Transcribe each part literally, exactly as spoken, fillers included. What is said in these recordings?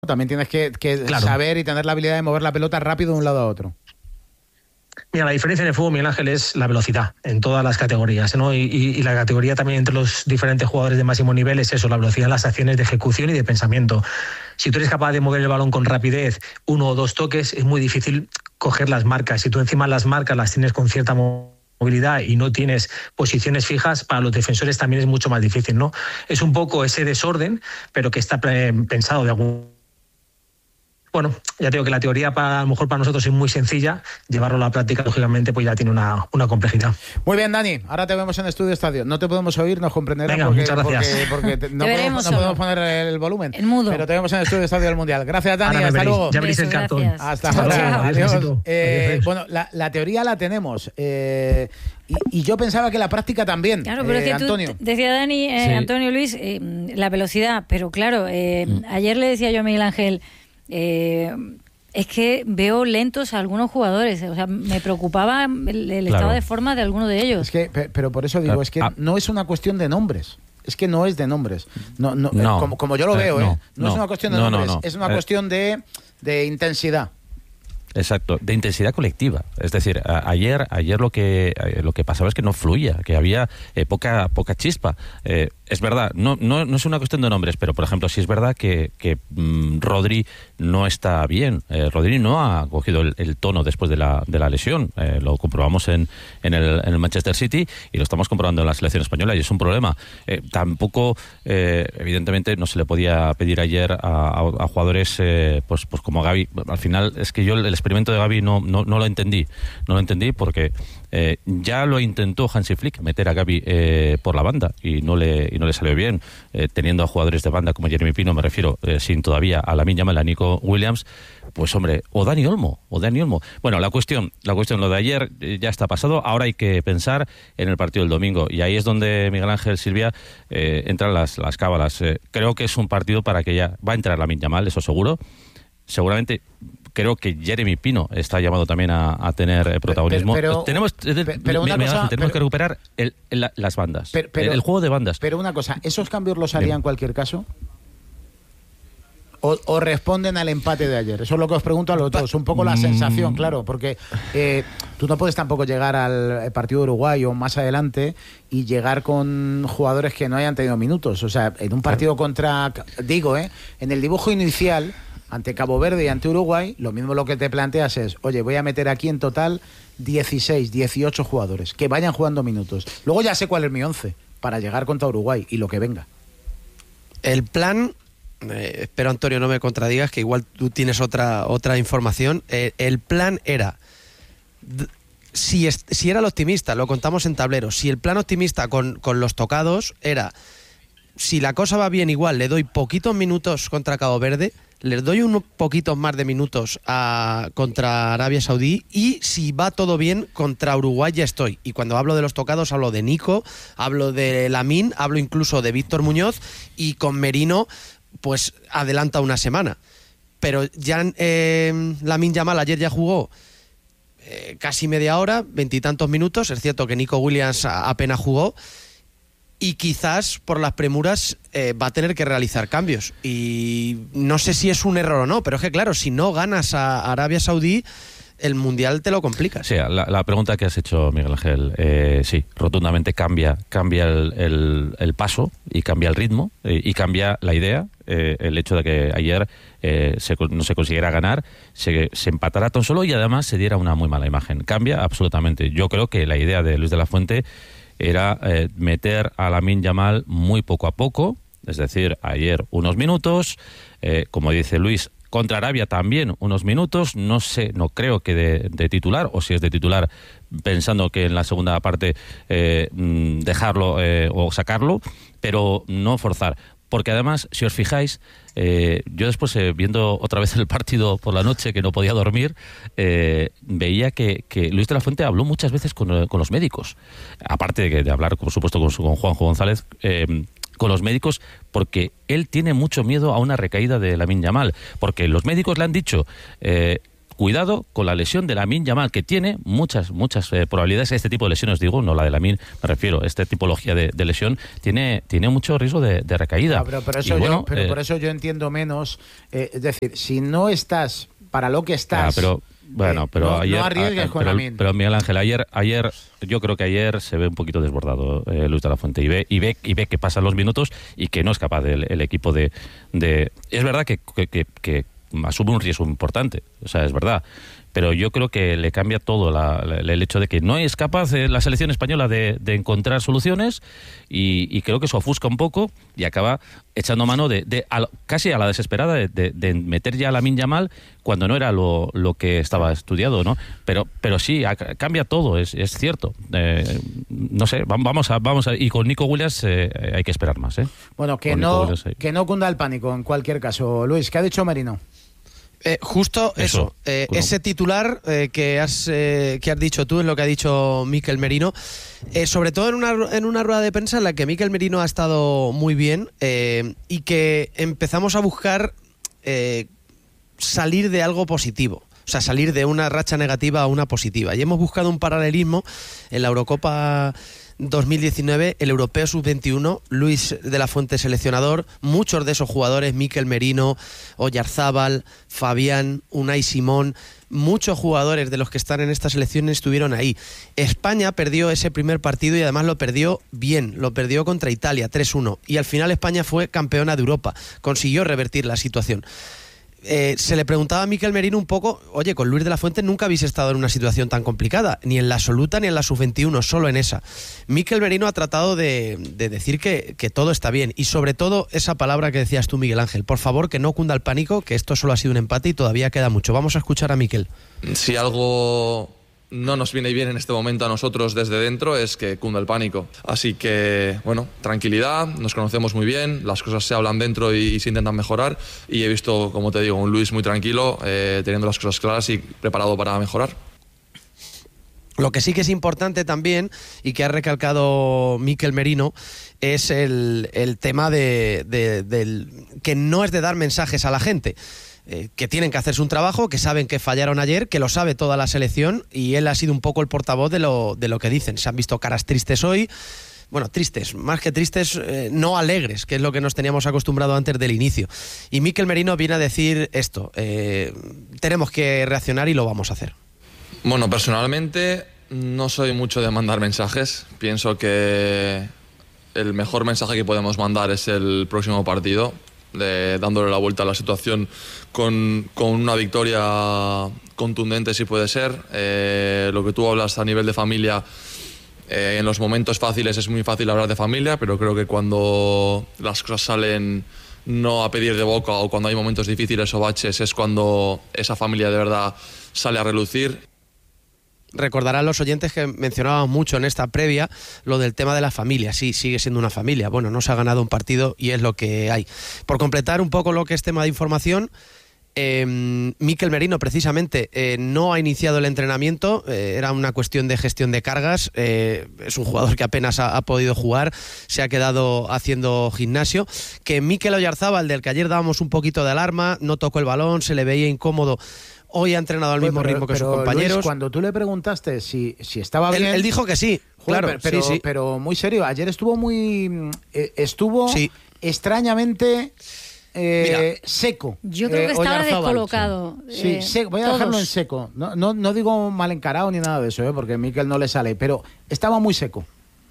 También tienes que, que claro. saber y tener la habilidad de mover la pelota rápido de un lado a otro. Mira, la diferencia en el fútbol, Miguel Ángel, es la velocidad en todas las categorías, ¿no? Y, y, y la categoría también entre los diferentes jugadores de máximo nivel es eso, la velocidad en las acciones de ejecución y de pensamiento. Si tú eres capaz de mover el balón con rapidez, uno o dos toques, es muy difícil coger las marcas. Si tú encima las marcas las tienes con cierta movilidad y no tienes posiciones fijas, para los defensores también es mucho más difícil, ¿no? Es un poco ese desorden, pero que está pensado de algún... Bueno, ya te digo que la teoría para, a lo mejor para nosotros es muy sencilla, llevarlo a la práctica, lógicamente, pues ya tiene una, una complejidad. Muy bien, Dani, ahora te vemos en Estudio Estadio. No te podemos oír, nos comprenderás. Venga, porque, muchas gracias. Porque, porque te, no, podemos, no podemos poner el volumen. El mudo. Pero te vemos en Estudio Estadio del Mundial. Gracias, Dani, hasta veréis, luego. Ya abrís el cartón. Hasta ahora. Adiós. Adiós. Eh, bueno, la, la teoría la tenemos. Eh, y, y yo pensaba que la práctica también. Claro, pero eh, es que Antonio. tú decía Dani, eh, Sí. Antonio Luis, eh, la velocidad, pero claro, eh, Mm. ayer le decía yo a Miguel Ángel, eh, es que veo lentos a algunos jugadores, o sea, me preocupaba el, el Claro. estado de forma de alguno de ellos. Es que, pe- pero por eso digo, Claro. es que Ah. no es una cuestión de nombres. Es que no es de nombres. No, no, No. eh, como, como yo lo Eh, veo, no, ¿eh? No, no. es una cuestión de No, no, nombres, no. es una Eh. cuestión de, de intensidad. Exacto, de intensidad colectiva. Es decir, a, ayer ayer lo que eh, lo que pasaba es que no fluía, que había eh, poca poca chispa. Eh, es verdad, no, no no es una cuestión de nombres, pero por ejemplo, sí es verdad que, que mmm, Rodri no está bien. Eh, Rodri no ha cogido el, el tono después de la, de la lesión. Eh, lo comprobamos en, en, el, en el Manchester City y lo estamos comprobando en la selección española y es un problema. Eh, tampoco, eh, evidentemente, no se le podía pedir ayer a, a, a jugadores eh, pues, pues como Gavi. Al final, es que yo el, el experimento de Gavi no, no, no lo entendí. No lo entendí porque eh, ya lo intentó Hansi Flick meter a Gavi eh, por la banda y no le, y no le salió bien. Eh, teniendo a jugadores de banda como Jeremy Pino, me refiero, eh, sin todavía a Lamine Yamal, a Nico Williams, pues hombre, o Dani Olmo, o Dani Olmo. Bueno, la cuestión, la cuestión, lo de ayer eh, ya está pasado, ahora hay que pensar en el partido del domingo y ahí es donde Miguel Ángel, Silvia, eh, entran las, las cábalas. Eh, creo que es un partido para que ya va a entrar Lamine Yamal, eso seguro. Seguramente creo que Jeremy Pino está llamado también a, a tener eh, protagonismo. Pero- pero- tenemos pero- pero una Miguel cosa- Ángel, tenemos pero- que recuperar el, el- la- las bandas, Pero- pero- el, el juego de bandas. Pero una cosa, ¿esos cambios los haría Bien. en cualquier caso? O, ¿O responden al empate de ayer? Eso es lo que os pregunto a los dos. Un poco la sensación, claro, porque eh, tú no puedes tampoco llegar al partido de Uruguay o más adelante y llegar con jugadores que no hayan tenido minutos. O sea, en un partido contra, digo, eh, en el dibujo inicial, ante Cabo Verde y ante Uruguay, lo mismo lo que te planteas es, oye, voy a meter aquí en total dieciséis, dieciocho jugadores, que vayan jugando minutos. Luego ya sé cuál es mi once, para llegar contra Uruguay y lo que venga. El plan, eh, espero Antonio no me contradigas, que igual tú tienes otra otra información. Eh, el plan era, d- si, es, si era el optimista, lo contamos en tablero, si el plan optimista con, con los tocados era, si la cosa va bien igual, le doy poquitos minutos contra Cabo Verde, les doy unos poquitos más de minutos a, contra Arabia Saudí y si va todo bien, contra Uruguay ya estoy. Y cuando hablo de los tocados hablo de Nico, hablo de Lamine, hablo incluso de Víctor Muñoz y con Merino pues adelanta una semana. Pero ya eh, Lamine Yamal ayer ya jugó eh, casi media hora, veintitantos minutos. Es cierto que Nico Williams a- apenas jugó. Y quizás por las premuras eh, va a tener que realizar cambios. Y no sé si es un error o no, pero es que claro, si no ganas a Arabia Saudí, el Mundial te lo complicas. Sí, la, la pregunta que has hecho, Miguel Ángel, eh, sí, rotundamente cambia cambia el, el, el paso y cambia el ritmo eh, y cambia la idea. Eh, el hecho de que ayer eh, se, no se consiguiera ganar, se, se empatara tan solo y además se diera una muy mala imagen. Cambia absolutamente. Yo creo que la idea de Luis de la Fuente era eh, meter a Lamine Yamal muy poco a poco, es decir, ayer unos minutos, eh, como dice Luis, contra Arabia también unos minutos, no sé, no creo que de, de titular, o si es de titular, pensando que en la segunda parte eh, dejarlo eh, o sacarlo, pero no forzar. Porque además, si os fijáis, eh, yo después, eh, viendo otra vez el partido por la noche, que no podía dormir, eh, veía que, que Luis de la Fuente habló muchas veces con, con los médicos. Aparte de, de hablar, por supuesto, con, con Juanjo González, eh, con los médicos, porque él tiene mucho miedo a una recaída de Lamine Yamal. Porque los médicos le han dicho... Eh, cuidado con la lesión de Lamine Yamal, que tiene muchas, muchas eh, probabilidades. Este tipo de lesiones, digo, no la de Lamine, me refiero, esta tipología de, de lesión tiene, tiene mucho riesgo de, de recaída. No, pero, por eso bueno, yo, pero eh, por eso yo entiendo menos, eh, es decir, si no estás para lo que estás... Ya, pero, bueno, eh, pero no, ayer... no arriesgues a, con pero, Lamine. pero Miguel Ángel, ayer, ayer, yo creo que ayer se ve un poquito desbordado eh, Luis de la Fuente y ve, y ve y ve que pasan los minutos y que no es capaz el, el equipo de, de... Es verdad que, que, que, que asume un riesgo importante, o sea, es verdad, pero yo creo que le cambia todo la, la, el hecho de que no es capaz eh, la selección española de, de encontrar soluciones y, y creo que eso ofusca un poco y acaba echando mano de, de a, casi a la desesperada de, de, de meter ya a Lamine Yamal cuando no era lo, lo que estaba estudiado, ¿no? Pero pero sí, a, cambia todo, es, es cierto. Eh, no sé, vamos a vamos a, y con Nico Williams eh, hay que esperar más, ¿eh? Bueno, que con no, que no cunda el pánico en cualquier caso. Luis, ¿qué ha dicho Merino? Eh, justo eso, eso eh, bueno. ese titular eh, que, has, eh, que has dicho tú es lo que ha dicho Mikel Merino, eh, sobre todo en una, en una rueda de prensa en la que Mikel Merino ha estado muy bien eh, y que empezamos a buscar eh, salir de algo positivo. O sea, salir de una racha negativa a una positiva. Y hemos buscado un paralelismo en la Eurocopa dos mil diecinueve, el europeo sub veintiuno, Luis de la Fuente seleccionador, muchos de esos jugadores, Mikel Merino, Oyarzábal, Fabián, Unai Simón, muchos jugadores de los que están en esta selección estuvieron ahí. España perdió ese primer partido y además lo perdió bien, lo perdió contra Italia, tres uno, y al final España fue campeona de Europa, consiguió revertir la situación. Eh, se le preguntaba a Mikel Merino un poco, oye, con Luis de la Fuente nunca habéis estado en una situación tan complicada, ni en la absoluta ni en la sub veintiuno, solo en esa. Mikel Merino ha tratado de, de decir que, que todo está bien y sobre todo esa palabra que decías tú, Miguel Ángel, por favor que no cunda el pánico, que esto solo ha sido un empate y todavía queda mucho. Vamos a escuchar a Mikel. Si algo no nos viene bien en este momento a nosotros desde dentro es que cunda el pánico. Así que, bueno, tranquilidad, nos conocemos muy bien, las cosas se hablan dentro y, y se intentan mejorar y he visto, como te digo, un Luis muy tranquilo, eh, teniendo las cosas claras y preparado para mejorar. Lo que sí que es importante también y que ha recalcado Mikel Merino es el, el tema de, de, del, que no es de dar mensajes a la gente. Eh, que tienen que hacerse un trabajo, que saben que fallaron ayer, que lo sabe toda la selección y él ha sido un poco el portavoz de lo, de lo que dicen. Se han visto caras tristes hoy, bueno, tristes, más que tristes, eh, no alegres, que es lo que nos teníamos acostumbrado antes del inicio. Y Mikel Merino viene a decir esto, eh, tenemos que reaccionar y lo vamos a hacer. Bueno, personalmente no soy mucho de mandar mensajes, pienso que el mejor mensaje que podemos mandar es el próximo partido, de, dándole la vuelta a la situación con, con una victoria contundente si puede ser. Eh, lo que tú hablas a nivel de familia, eh, en los momentos fáciles es muy fácil hablar de familia, pero creo que cuando las cosas salen no a pedir de boca o cuando hay momentos difíciles o baches es cuando esa familia de verdad sale a relucir. Recordarán los oyentes que mencionábamos mucho en esta previa lo del tema de la familia. Sí, sigue siendo una familia. Bueno, no se ha ganado un partido y es lo que hay. Por completar un poco lo que es tema de información, eh, Mikel Merino precisamente eh, no ha iniciado el entrenamiento, eh, era una cuestión de gestión de cargas, eh, es un jugador que apenas ha, ha podido jugar, se ha quedado haciendo gimnasio. Que Mikel Oyarzábal, del que ayer dábamos un poquito de alarma, no tocó el balón, se le veía incómodo. Hoy ha entrenado al mismo pero, ritmo que pero, sus compañeros. Luis, cuando tú le preguntaste si, si estaba bien... Él, él dijo que sí, joder, claro, pero, sí, sí. pero muy serio. Ayer estuvo muy... Eh, estuvo sí. extrañamente eh, seco. Yo creo que eh, estaba Oyarzábal. descolocado. Sí, eh, seco. Voy a todos. dejarlo en seco. No, no, no digo mal encarado ni nada de eso, eh, porque a Mikel no le sale, pero estaba muy seco.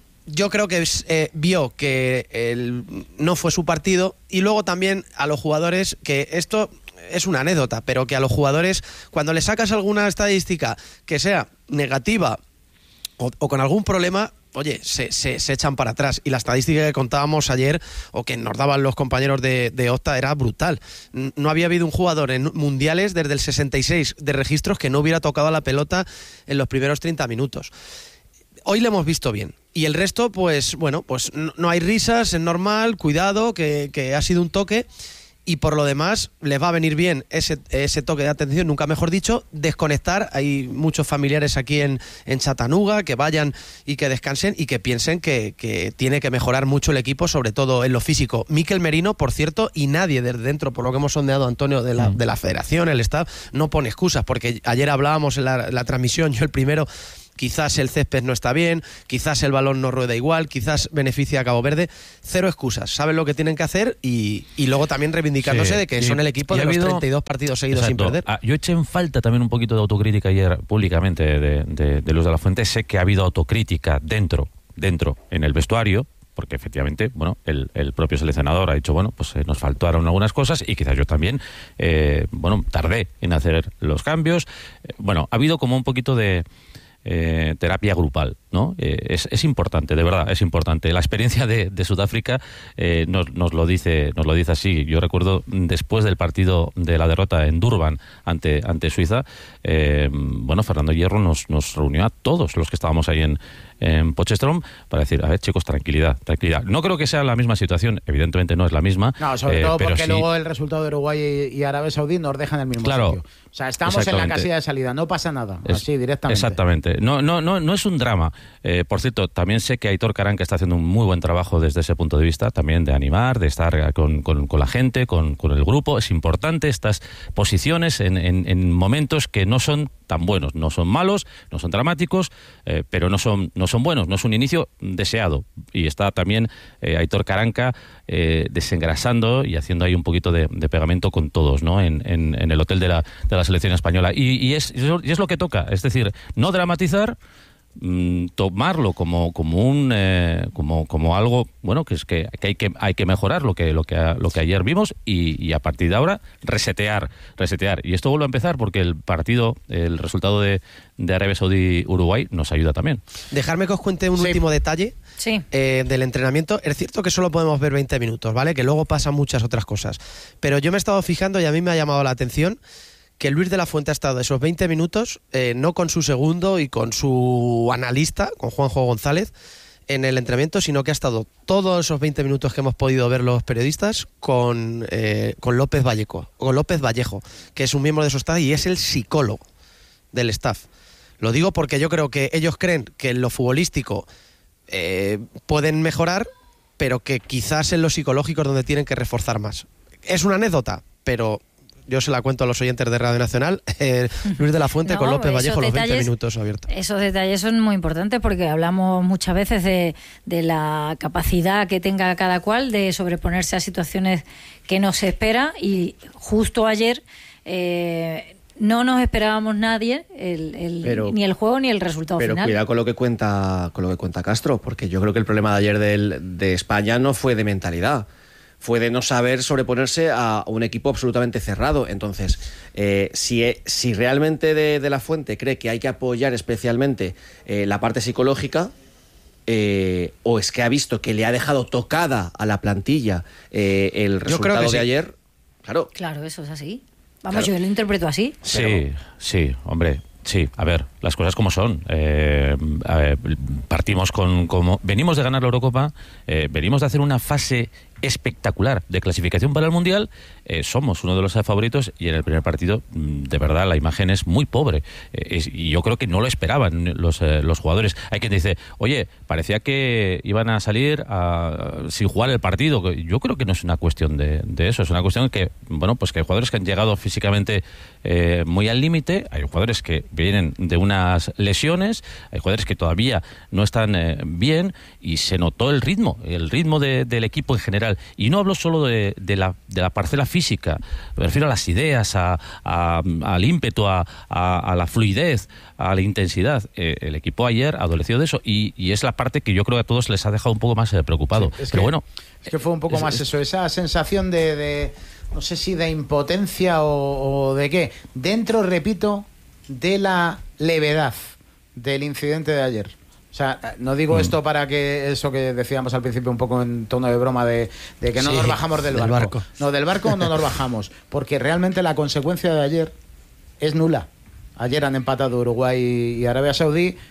Yo creo que eh, vio que el, no fue su partido y luego también a los jugadores que esto... es una anécdota, pero que a los jugadores, cuando le sacas alguna estadística que sea negativa o, o con algún problema, oye, se, se, se echan para atrás. Y la estadística que contábamos ayer, o que nos daban los compañeros de, de Opta, era brutal. No había habido un jugador en mundiales desde el sesenta y seis de registros que no hubiera tocado la pelota en los primeros treinta minutos. Hoy lo hemos visto bien. Y el resto, pues bueno, pues no, no hay risas, es normal, cuidado, que, que ha sido un toque. y por lo demás les va a venir bien ese, ese toque de atención, nunca mejor dicho, desconectar. Hay muchos familiares aquí en, en Chattanooga que vayan y que descansen y que piensen que, que tiene que mejorar mucho el equipo, sobre todo en lo físico. Mikel Merino, por cierto, y nadie desde dentro, por lo que hemos sondeado, Antonio, de la, de la federación, el staff, no pone excusas, porque ayer hablábamos en la, la transmisión, yo el primero, quizás el césped no está bien, quizás el balón no rueda igual, quizás beneficia a Cabo Verde. Cero excusas, saben lo que tienen que hacer y, y luego también reivindicándose sí, de que y, son el equipo de los habido, treinta y dos partidos seguidos exacto, sin perder. Ah, yo eché en falta también un poquito de autocrítica ayer públicamente de, de, de Luis de la Fuente. Sé que ha habido autocrítica dentro, dentro en el vestuario, porque efectivamente, bueno, el, el propio seleccionador ha dicho, bueno, pues eh, nos faltaron algunas cosas y quizás yo también, eh, bueno, tardé en hacer los cambios. Eh, bueno, ha habido como un poquito de Eh, terapia grupal, ¿no? Eh, es, es importante, de verdad, es importante. La experiencia de, de Sudáfrica eh, nos, nos lo dice, nos lo dice así. Yo recuerdo después del partido de la derrota en Durban ante, ante Suiza, eh, bueno, Fernando Hierro nos, nos reunió a todos los que estábamos ahí en, en Potchefstroom para decir, a ver, chicos, tranquilidad, tranquilidad. No creo que sea la misma situación, evidentemente no es la misma. No, sobre eh, todo porque sí, luego el resultado de Uruguay y, y Arabia Saudí nos dejan en el mismo claro, sitio. O sea, estamos en la casilla de salida, no pasa nada, es, así directamente. Exactamente. No, no, no, no es un drama. Eh, por cierto, también sé que Aitor Caranca está haciendo un muy buen trabajo desde ese punto de vista, también de animar, de estar con, con, con la gente, con, con el grupo. Es importante estas posiciones en, en, en momentos que no son tan buenos, no son malos, no son dramáticos, eh, pero no son, no son buenos, no es un inicio deseado. Y está también eh, Aitor Caranca eh, desengrasando y haciendo ahí un poquito de, de pegamento con todos, ¿no? En, en, en el hotel de la, de la selección española. Y, y, es, y es lo que toca, es decir, no dramatizar, mmm, tomarlo como, como un eh, como, como algo bueno que es que, que hay que hay que mejorar lo que lo que lo que ayer vimos y, y a partir de ahora resetear resetear y esto vuelve a empezar porque el partido el resultado de, de Arabia Saudí Uruguay nos ayuda también. Dejadme que os cuente un sí. último detalle sí. eh, del entrenamiento. Es cierto que solo podemos ver veinte minutos, ¿vale? Que luego pasan muchas otras cosas, pero yo me he estado fijando y a mí me ha llamado la atención que Luis de la Fuente ha estado esos veinte minutos, eh, no con su segundo y con su analista, con Juanjo González, en el entrenamiento, sino que ha estado todos esos veinte minutos que hemos podido ver los periodistas con, eh, con López Vallejo, con López Vallejo, que es un miembro de su staff y es el psicólogo del staff. Lo digo porque yo creo que ellos creen que en lo futbolístico eh, pueden mejorar, pero que quizás en lo psicológico es donde tienen que reforzar más. Es una anécdota, pero yo se la cuento a los oyentes de Radio Nacional. eh, Luis de la Fuente no, con López Vallejo los veinte minutos abiertos. Esos detalles son muy importantes porque hablamos muchas veces de, de la capacidad que tenga cada cual de sobreponerse a situaciones que no se espera, y justo ayer eh, no nos esperábamos nadie el, el, pero, ni el juego ni el resultado pero final. Pero cuidado con lo que cuenta con lo que cuenta Castro, porque yo creo que el problema de ayer del, de España no fue de mentalidad, fue de no saber sobreponerse a un equipo absolutamente cerrado. Entonces, eh, si, si realmente de, de la Fuente cree que hay que apoyar especialmente eh, la parte psicológica, eh, o es que ha visto que le ha dejado tocada a la plantilla eh, el resultado de sí. ayer, claro. Claro, eso es así. Vamos, claro. Yo lo interpreto así. Sí, pero... sí, hombre. Sí, a ver, las cosas como son. Eh, a ver, partimos con... Como, venimos de ganar la Eurocopa, eh, venimos de hacer una fase espectacular de clasificación para el Mundial, eh, somos uno de los favoritos y en el primer partido, de verdad, la imagen es muy pobre. Eh, es, y yo creo que no lo esperaban los, eh, los jugadores. Hay quien dice, oye, parecía que iban a salir a, sin jugar el partido. Yo creo que no es una cuestión de, de eso, es una cuestión que, bueno, pues que hay jugadores que han llegado físicamente eh, muy al límite, hay jugadores que vienen de unas lesiones, hay jugadores que todavía no están eh, bien y se notó el ritmo, el ritmo de, del equipo en general. Y no hablo solo de, de, la, de la parcela física, me refiero a las ideas, a, a, al ímpetu, a, a, a la fluidez, a la intensidad. Eh, el equipo ayer adoleció de eso y, y es la parte que yo creo que a todos les ha dejado un poco más eh, preocupado. Sí, es Pero que, bueno, es que fue un poco es, más es, eso, esa sensación de, de, no sé si de impotencia o, o de qué. Dentro, repito, de la levedad del incidente de ayer. O sea, no digo esto para que eso que decíamos al principio un poco en tono de broma de, de que no sí, nos bajamos del, del barco. barco. No, del barco no nos bajamos, porque realmente la consecuencia de ayer es nula. Ayer han empatado Uruguay y Arabia Saudí,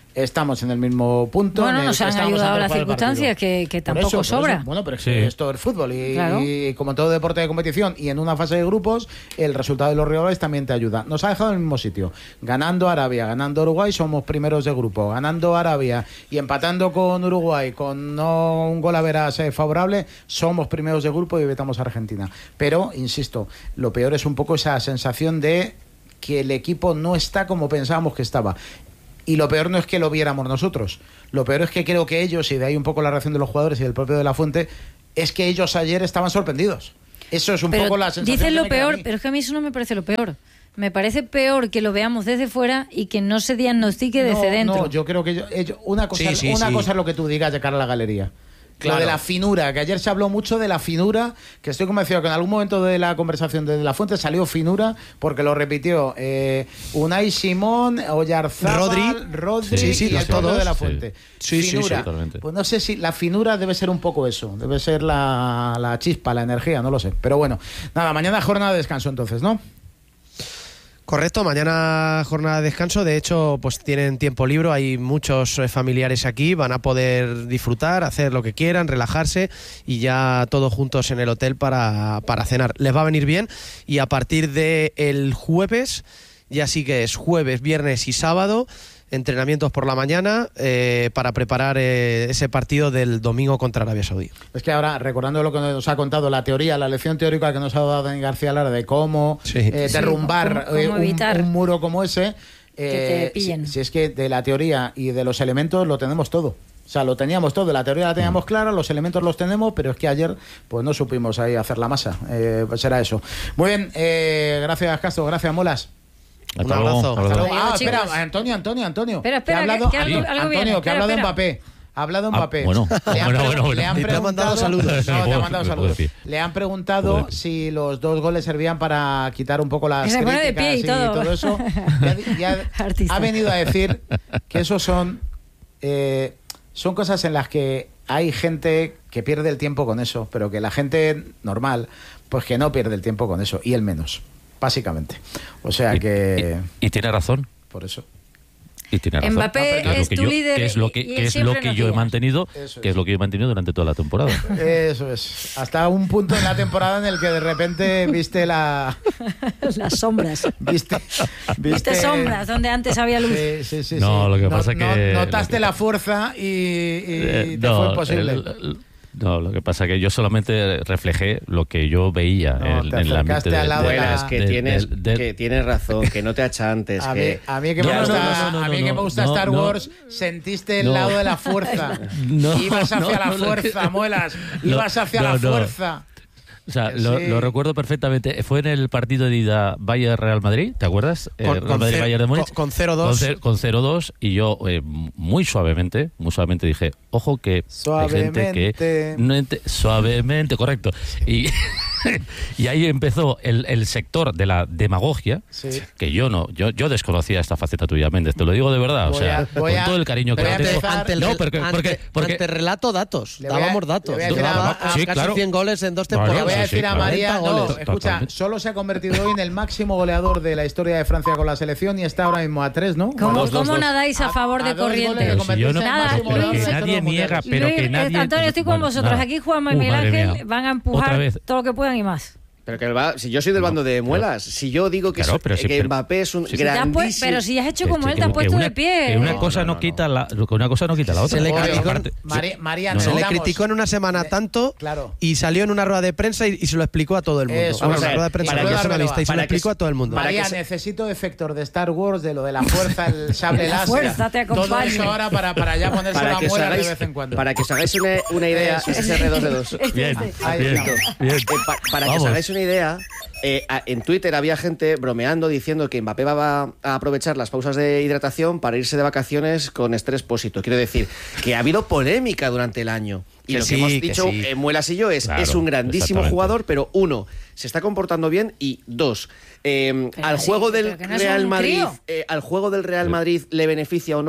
estamos en el mismo punto. Bueno, en el nos que han estábamos ayudado antes de las jugar el circunstancias, partido. que, que Por tampoco eso, por sobra. eso. Bueno, pero es Sí. que esto es fútbol y, Claro. y como todo deporte de competición y en una fase de grupos, el resultado de los rivales también te ayuda. Nos ha dejado en el mismo sitio. Ganando Arabia, ganando Uruguay, somos primeros de grupo. Ganando Arabia y empatando con Uruguay, con no un gol a veras eh, favorable, somos primeros de grupo y evitamos a Argentina. Pero, insisto, lo peor es un poco esa sensación de que el equipo no está como pensábamos que estaba. Y lo peor no es que lo viéramos nosotros. Lo peor es que creo que ellos, y de ahí un poco la reacción de los jugadores y del propio De La Fuente, es que ellos ayer estaban sorprendidos. Eso es un Pero poco la sensación. dices que lo me queda a peor, mí. pero es que a mí eso no me parece lo peor. Me parece peor que lo veamos desde fuera y que no se diagnostique desde no, dentro. No, yo creo que ellos, ellos- una cosa, Sí, sí, una sí. cosa es lo que tú digas de cara a la galería. Claro. Lo de la finura, que ayer se habló mucho de la finura, que estoy convencido que en algún momento de la conversación de La Fuente salió finura, porque lo repitió eh, Unai Simón, Oyarzábal, Rodri. Rodri Sí, sí, y el todos. propio De La Sí. Fuente. Sí, sí, finura. sí, totalmente. Pues no sé si la finura debe ser un poco eso, debe ser la, la chispa, la energía, no lo sé. Pero bueno, nada, mañana jornada de descanso entonces, ¿no? Correcto, mañana jornada de descanso, de hecho pues tienen tiempo libre, hay muchos eh, familiares aquí, van a poder disfrutar, hacer lo que quieran, relajarse y ya todos juntos en el hotel para, para cenar. Les va a venir bien y a partir del jueves, ya sí que es jueves, viernes y sábado, entrenamientos por la mañana eh, para preparar eh, ese partido del domingo contra Arabia Saudí. Es que ahora, recordando lo que nos ha contado, la teoría, la lección teórica que nos ha dado Dani García Lara de cómo Sí. eh, Sí, derrumbar cómo- eh, cómo un, evitar un muro como ese, te eh, pillen. Si, si es que de la teoría y de los elementos lo tenemos todo. O sea, lo teníamos todo, la teoría la teníamos clara, los elementos los tenemos, pero es que ayer pues no supimos ahí hacer la masa. Eh, pues era eso. Muy bien, eh, gracias Castro, gracias Molas. Un Hasta luego, abrazo. hasta Hasta luego. luego. Ah, Chicos. espera, Antonio, Antonio, Antonio. Espera, espera, que ha que- hablado, que algo- algo Antonio, viene. que ha Espera, hablado de espera. Mbappé. Ha hablado de Ah, Mbappé. bueno, le han, bueno, pre- bueno, bueno. le han Y te ha mandado preguntado saludos. No, te ha Puedo- mandado puedo saludos. decir. Le han preguntado Puedo decir. si los dos goles servían para quitar un poco las Que se pone de críticas pie y todo. eso. Y ha, y ha- Artista. ha venido a decir que esos son eh, son cosas en las que hay gente que pierde el tiempo con eso, pero que la gente normal, pues que no pierde el tiempo con eso, y él menos, básicamente. O sea Y- que y, y tiene razón. por eso. Y tiene razón. Mbappé Que lo es que tu yo- líder que es lo y- que, y que él es lo siempre que nos yo he guía. mantenido, Eso que es. es lo que yo he mantenido durante toda la temporada. Eso es. Hasta un punto en la temporada en el que de repente viste la. Las sombras. Viste, Viste sombras donde antes había luz. Sí, sí, sí. No, sí. lo que pasa no, que- Notaste lo que- la fuerza y, y Eh, te fue imposible. el- el- no, lo que pasa es que yo solamente reflejé lo que yo veía No, en, te en el ambiente acercaste de- al lado de Bueno, la- es que, de- tienes, del- del- que tienes razón, que no te achantes. A mí, que... a mí que me Ya, gusta, no, no, no, a mí no, que me no, gusta no, Star no. Wars, sentiste el No. lado de la fuerza. No, Ibas hacia no, la no, no, fuerza, no. muelas. No, Ibas hacia no, la no. fuerza. O sea, Que lo, sí. lo recuerdo perfectamente. Fue en el partido de ida Bayern-Real Madrid, ¿te acuerdas? Eh, Con- Real con Madrid, ce- Bayern de Múnich. con- con cero dos. Con, ce- con cero dos y yo eh, muy suavemente, muy suavemente dije, ojo que hay gente que... Suavemente. No ente- suavemente, correcto. Y, y ahí empezó el, el sector de la demagogia, Sí. que yo no, yo, yo desconocía esta faceta tuya, Méndez, te lo digo de verdad. O Voy sea, a- voy con a- todo el cariño que voy le a tengo. empezar- Ante el, No, rel- porque, ante- porque, porque- ante relato datos, Le voy a- dábamos le datos. voy a decir a- Daba a- casi sí, claro. cien goles en dos Bueno, Le temporadas. voy a sí, decir sí, a claro. María, cuarenta no, goles. escucha, Totalmente. solo se ha convertido hoy en el máximo goleador de la historia de Francia con la selección y está ahora mismo a tres, ¿no? ¿Cómo, Dos, dos, cómo dos. nadáis a favor de A dos goles corriente? de Pero si yo no- convertirse en el Nada, máximo Luis, goleador de que la historia nadie de los niega, mundiales. pero Luis, que eh, nadie... Antonio, estoy con Bueno, vosotros. nada. Aquí Juanma y Uh, Miguel madre Ángel mía. van a Otra empujar vez. todo lo que puedan y más. Pero que el va- si yo soy del bando de muelas, si yo digo que, Claro, so- pero si- que pero- Mbappé es un si- Te has pu- grandísimo... pero si has hecho Que- como que- él, te has que puesto una- de pie. Que una ¿eh? cosa No, no, no, no. quita la, que una cosa no quita la otra. Se le Oye, criticó- Aparte- Mari- María, No, Se no. le necesitamos- criticó en una semana tanto Claro. y salió en una rueda de prensa y, y se lo explicó a todo el mundo. Eso, Vamos, vamos a en la ver, rueda de prensa para de que- personalista y se lo para que- explicó a todo el mundo. para María, que se- necesito efectos de Star Wars, de lo de la fuerza, el sable La láser. fuerza te Todo acompañe. eso ahora para, para ya ponerse para la que, os muela de hagáis, vez en cuando. para que os hagáis una, una idea, Eso. ese R dos D dos. Bien, Ahí bien, estamos. bien. Eh, pa- para que os Vamos. hagáis una idea, eh, a- en Twitter había gente bromeando diciendo que Mbappé va a aprovechar las pausas de hidratación para irse de vacaciones con estrés pósito. Quiero decir que ha habido polémica durante el año. Y Que lo sí, que hemos que dicho, sí. eh, Muelas y yo, es, Claro, es un grandísimo exactamente. jugador, pero uno, se está comportando bien y dos, eh, Pero al sí, juego pero del que no es Real un Madrid, crío. eh, al juego del Real Madrid le beneficia o no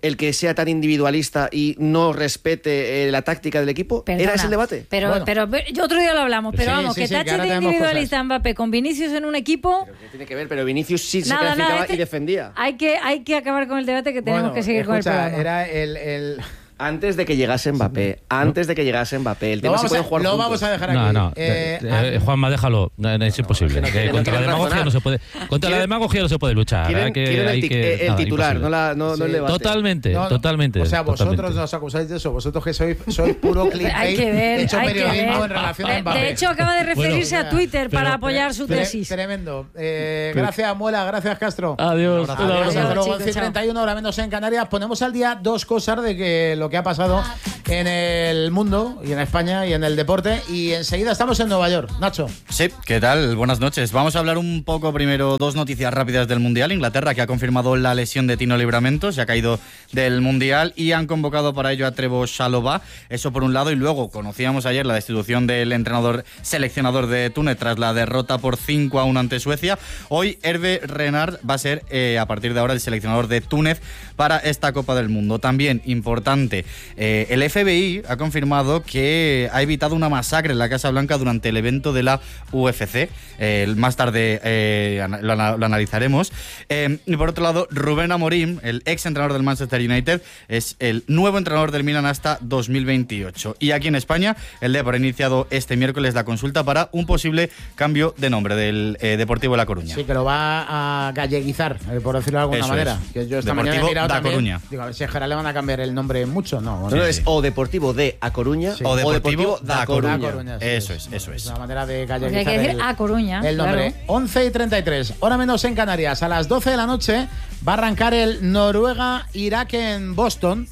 el que sea tan individualista y no respete eh, la táctica del equipo? Perdona, ¿Era ese el debate? Pero, Bueno. pero, pero otro día lo hablamos, pero Sí, vamos, sí, que sí, que tache ahora de tenemos individualista cosas. a Mbappé con Vinicius en un equipo... ¿Qué tiene que ver? Pero Vinicius sí se Nada, clasificaba nada, este- y defendía. Hay que, hay que acabar con el debate que tenemos Bueno, que seguir escucha, con el programa. era el... el... Antes de que llegase Mbappé, antes de que llegase Mbappé, el Lo, tema si vamos pueden a, jugar lo juntos. vamos a dejar aquí. No, no. Eh, Eh, a- eh, Juanma, déjalo. No, no, es imposible. no, Que que no contra la quieren demagogia razonar. no se puede. Contra la Quieren- demagogia no se puede luchar. Quieren, hay que, quieren hay el, ti- que- eh, el nada, titular, imposible. no, la, no, no el Sí. debate. Totalmente, no, totalmente. O sea, vosotros totalmente. no os acusáis de eso. Vosotros que sois, sois puro clickbait Hay que ver, hecho hay que periodismo ver. en relación De- a Mbappé. De hecho, acaba de referirse Bueno, a Twitter pero- para apoyar su Tre- tesis. Tremendo. Eh, gracias, Muela. Gracias, Castro. Adiós. Adiós, Un abrazo. hasta luego. chicos, once y chao. treinta y uno, ahora menos en Canarias. Ponemos al día dos cosas de que lo que ha pasado en el mundo y en España y en el deporte. Y enseguida estamos en Nueva York. Nacho. Sí, ¿qué tal? Buenas noches. Vamos a hablar un poco primero, dos noticias rápidas del Mundial. Inglaterra, que ha confirmado la lesión de Tino Livramento, se ha caído del Mundial y han convocado para ello a Trevoh Chalobah. Eso por un lado. Y luego conocíamos ayer la destitución del entrenador seleccionador de Túnez tras la derrota por cinco a uno ante Suecia. Hoy Hervé Renard va a ser eh, a partir de ahora el seleccionador de Túnez para esta Copa del Mundo. También importante, eh, el F B I ha confirmado que ha evitado una masacre en la Casa Blanca durante el evento de la U F C. Eh, más tarde eh, lo, lo analizaremos. Eh, y por otro lado, Rubén Amorim, el ex entrenador del Manchester United, es el nuevo entrenador del Milan hasta dos mil veintiocho. Y aquí en España, el Depor ha iniciado este miércoles la consulta para un posible cambio de nombre del eh, Deportivo La Coruña. Sí, que lo va a galleguizar, eh, por decirlo de alguna Eso manera. es. Que yo esta Deportivo mañana he mirado da también. Coruña. Digo, a ver si a Gerard le van a cambiar el nombre mucho. No, No, bueno, no, es o Deportivo de A Coruña Sí. o Deportivo, da Da Coruña. Coruña, sí, Eso sí. es, eso es. una manera de Porque galleguizar hay que decir el, A Coruña. el nombre. claro. once y treinta y tres, hora menos en Canarias. A las doce de la noche va a arrancar el Noruega-Irak en Boston.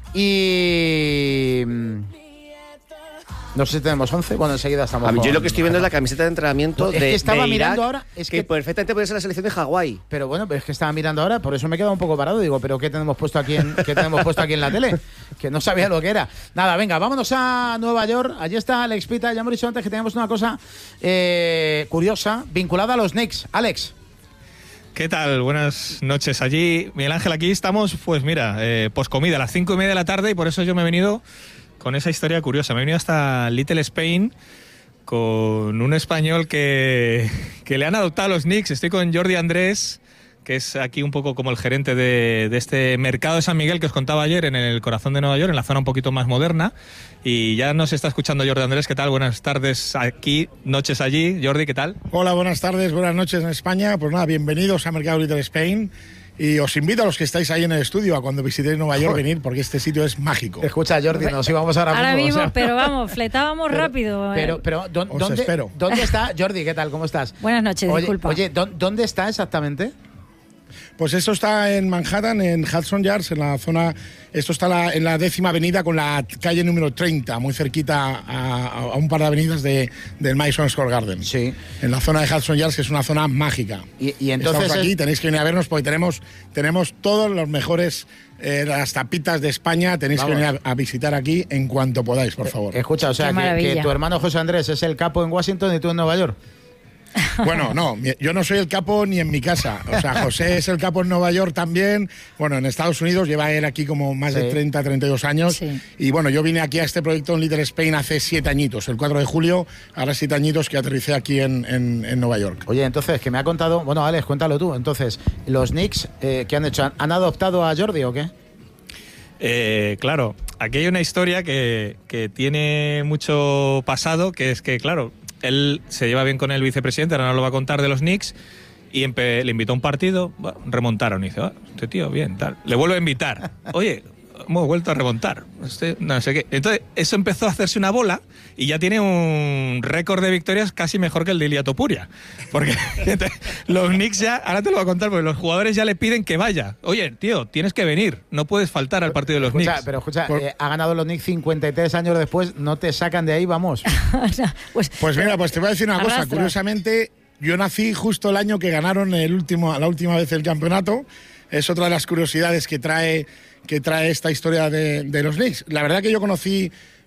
Y... No sé si tenemos once. Bueno, enseguida estamos. A mí, yo con- lo que estoy viendo es la camiseta de entrenamiento Es de, que estaba de Irak, mirando ahora, es que, que- perfectamente puede ser la selección de Hawái. Pero bueno, pero es que estaba mirando ahora, por eso me he quedado un poco parado. Digo, ¿pero qué tenemos puesto aquí en, qué tenemos puesto aquí en la tele? Que no sabía lo que era. Nada, venga, vámonos a Nueva York. Allí está Alex Pita. Ya hemos dicho antes que teníamos una cosa eh, curiosa vinculada a los Knicks. Alex. ¿Qué tal? Buenas noches allí. Miguel Ángel, aquí estamos, pues mira, eh, poscomida, a las cinco y media de la tarde, y por eso yo me he venido con esa historia curiosa. Me he venido hasta Little Spain con un español que, que le han adoptado a los Knicks. Estoy con Jordi Andrés, que es aquí un poco como el gerente de, de este mercado de San Miguel que os contaba ayer en el corazón de Nueva York, en la zona un poquito más moderna. Y ya nos está escuchando Jordi Andrés. ¿Qué tal? Buenas tardes aquí, noches allí. Jordi, ¿qué tal? Hola, buenas tardes, buenas noches en España. Pues nada, bienvenidos a Mercado Little Spain. Y os invito a los que estáis ahí en el estudio a cuando visitéis Nueva York venir, porque este sitio es mágico. Escucha, Jordi, nos íbamos ahora, Ahora mismo. mismo, o sea. pero vamos, fletábamos Pero- rápido. eh. Pero, pero ¿dó- Os ¿dónde, espero. ¿dónde está Jordi? ¿Qué tal? ¿Cómo estás? Buenas noches, Oye, disculpa. Oye, ¿dó- ¿dónde está exactamente? Pues esto está en Manhattan, en Hudson Yards, en la zona. Esto está la- en la décima avenida con la calle número treinta, muy cerquita a, a un par de avenidas de, del Madison Square Garden. Sí. En la zona de Hudson Yards, que es una zona mágica. Y, y entonces Estamos aquí, es- tenéis que venir a vernos porque tenemos, tenemos todos los mejores, eh, las tapitas de España. Tenéis Vamos. que venir a, a visitar aquí en cuanto podáis, por favor. Escucha, o sea, Qué que, que maravilla. tu hermano José Andrés es el capo en Washington y tú en Nueva York. Bueno, no, mi- yo no soy el capo ni en mi casa. O sea, José es el capo en Nueva York también. Bueno, en Estados Unidos lleva él aquí como más Sí. de treinta, treinta y dos años. Sí. Y bueno, yo vine aquí a este proyecto en Little Spain hace siete añitos, el cuatro de julio, ahora siete añitos que aterricé aquí en, en- en Nueva York. Oye, entonces, que me ha contado... Bueno, Alex, cuéntalo tú. Entonces, ¿los Knicks eh, qué han hecho? ¿Han, han adoptado a Jordi o qué? Eh, claro, aquí hay una historia que, que tiene mucho pasado, que es que, claro, él se lleva bien con el vicepresidente, ahora nos lo va a contar, de los Knicks, y empe- le invitó a un partido, bueno, remontaron, y dice, ah, este tío, bien, tal. Le vuelve a invitar, oye, hemos vuelto a remontar, este, no sé qué. Entonces, eso empezó a hacerse una bola, y ya tiene un récord de victorias casi mejor que el de Ilia Topuria. Porque entonces, los Knicks ya, ahora te lo voy a contar, porque los jugadores ya le piden que vaya. Oye, tío, tienes que venir, no puedes faltar al partido de los Escucha, Knicks. pero escucha, Por- eh, ha ganado los Knicks cincuenta y tres años después, no te sacan de ahí, vamos. pues, Pues mira, pues te voy a decir una cosa. Arrastra. Curiosamente, yo nací justo el año que ganaron el último, la última vez el campeonato. Es otra de las curiosidades que trae, que trae esta historia de, de los Knicks. La verdad que yo conocí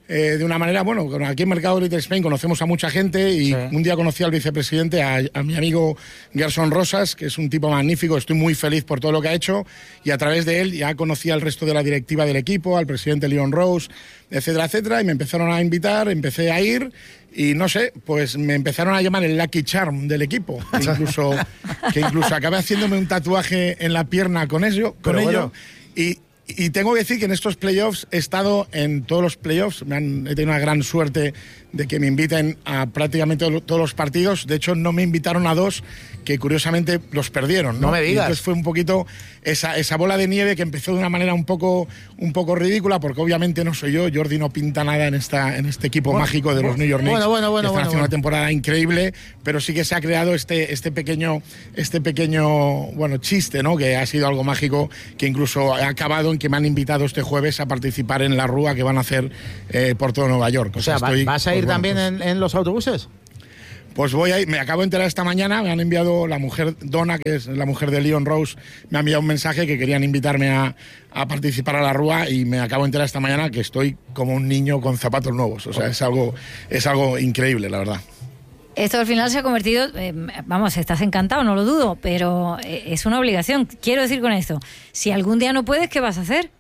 eh, de una manera, bueno, aquí en Mercado Little Spain conocemos a mucha gente y sí. Un día conocí al vicepresidente, a, a mi amigo Gerson Rosas, que es un tipo magnífico, estoy muy feliz por todo lo que ha hecho, y a través de él ya conocí al resto de la directiva del equipo, al presidente Leon Rose, etcétera, etcétera, y me empezaron a invitar, empecé a ir, y no sé, pues me empezaron a llamar el Lucky Charm del equipo, que incluso, que incluso acabé haciéndome un tatuaje en la pierna con ello, con Pero ello bueno. y... Y tengo que decir que en estos playoffs he estado en todos los playoffs, me han, he tenido una gran suerte de que me inviten a prácticamente todos los partidos. De hecho, no me invitaron a dos que curiosamente los perdieron, ¿no? No me digas. Y entonces fue un poquito esa, esa bola de nieve que empezó de una manera un poco, un poco ridícula, porque obviamente no soy yo, Jordi no pinta nada en, esta, en este equipo bueno, mágico de los New York Knicks. Bueno, bueno, bueno. Están bueno, haciendo bueno. una temporada increíble, pero sí que se ha creado este, este, pequeño, este pequeño bueno, chiste, ¿no? Que ha sido algo mágico, que incluso ha acabado en que me han invitado este jueves a participar en la rúa que van a hacer eh, por todo Nueva York. O sea, o sea estoy, ¿vas a ir pues, también bueno, pues, en, en los autobuses? Pues voy a ir, me acabo de enterar esta mañana, me han enviado la mujer, Donna, que es la mujer de Leon Rose, me ha enviado un mensaje que querían invitarme a, a participar a la rúa y me acabo de enterar esta mañana que estoy como un niño con zapatos nuevos. O sea, es algo, es algo increíble, la verdad. Esto al final se ha convertido, eh, vamos, estás encantado, no lo dudo, pero eh, es una obligación. Quiero decir con esto, si algún día no puedes, ¿qué vas a hacer?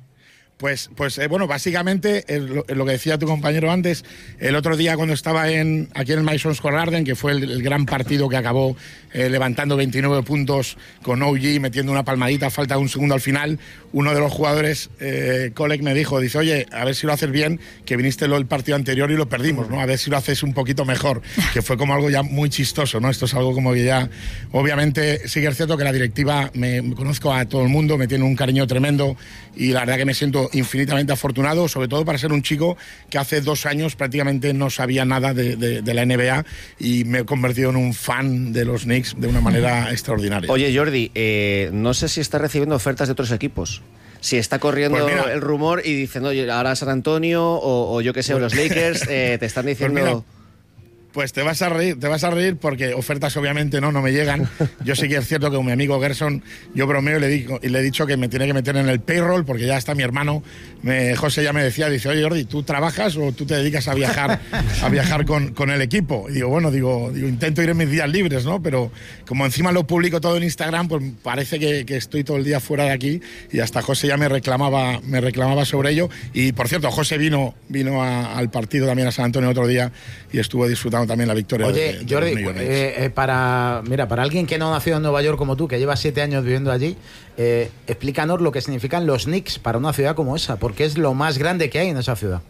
Pues, pues eh, bueno, básicamente es lo, es lo que decía tu compañero antes, el otro día cuando estaba en, aquí en el Madison Square Garden, que fue el, el gran partido que acabó eh, levantando veintinueve puntos con O G, metiendo una palmadita, falta un segundo al final, uno de los jugadores, eh, Kolek, me dijo, dice, oye, a ver si lo haces bien, que viniste el partido anterior y lo perdimos, ¿no? A ver si lo haces un poquito mejor, que fue como algo ya muy chistoso, ¿no? Esto es algo como que ya, obviamente, sí que es cierto que la directiva, me, me conozco a todo el mundo, me tiene un cariño tremendo y la verdad que me siento infinitamente afortunado, sobre todo para ser un chico que hace dos años prácticamente no sabía nada de, de, de la N B A y me he convertido en un fan de los Knicks de una manera extraordinaria. Oye, Jordi, eh, no sé si está recibiendo ofertas de otros equipos. Si está corriendo pues mira, el rumor y diciendo, oye, ahora San Antonio o, o yo qué sé, o los Lakers eh, te están diciendo... Pues mira, Pues te vas a reír, te vas a reír porque ofertas obviamente no, no me llegan. Yo sí que es cierto que con mi amigo Gerson, yo bromeo y le, digo, y le he dicho que me tiene que meter en el payroll porque ya está mi hermano. Me, José ya me decía, dice, oye Jordi, ¿tú trabajas o tú te dedicas a viajar a viajar con, con el equipo? Y digo, bueno, digo, digo, intento ir en mis días libres, ¿no? Pero como encima lo publico todo en Instagram, pues parece que, que estoy todo el día fuera de aquí y hasta José ya me reclamaba, me reclamaba sobre ello. Y por cierto, José vino, vino a, al partido también a San Antonio otro día y estuvo disfrutando también la victoria. Oye, de, de Jordi, eh, eh, para, mira, para alguien que no ha nacido en Nueva York como tú, que lleva siete años viviendo allí, eh, explícanos lo que significan los Knicks para una ciudad como esa, porque es lo más grande que hay en esa ciudad.